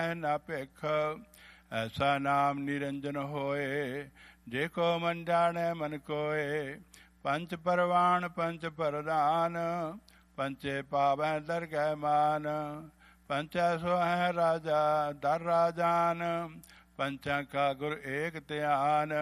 न भिख। ऐसा नाम निरंजन होए, जेको मन जाने मन कोय। पंच परवान पंच परदान, पंचे पावै दरगह मान। पंचै सो है राजा दर राजान, पंचा का गुर एक ध्यान।